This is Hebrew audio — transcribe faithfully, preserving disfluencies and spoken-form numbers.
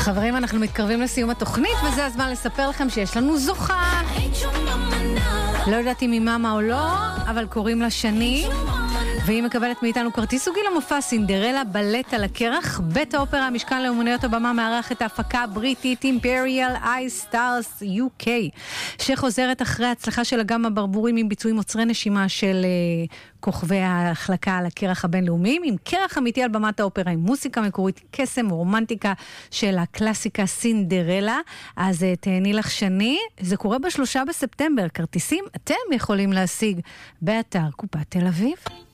חברים, אנחנו מתקרבים לסיום התוכנית, וזה הזמן לספר לכם שיש לנו זוכה. לא יודעת אם היא מאמה או לא, אבל קוראים לה שני, והיא מקבלת מאיתנו כרטיס זוגי למופע סינדרלה בלט על הקרח. בית האופרה, המשכן לאומנויות הבמה, מארח את ההפקה הבריטית אימפריאל איי סטארס יו קיי, שחוזרת אחרי ההצלחה של אגם הברבורים עם ביצועים עוצרי נשימה של uh, כוכבי ההחלקה על הקרח הבינלאומיים, עם קרח אמיתי על במת האופרה, עם מוסיקה מקורית, קסם ורומנטיקה של הקלאסיקה סינדרלה. אז uh, תהני לך שני, זה קורה בשלושה בספטמבר. כרטיסים אתם יכולים להשיג באתר קופת תל אביב.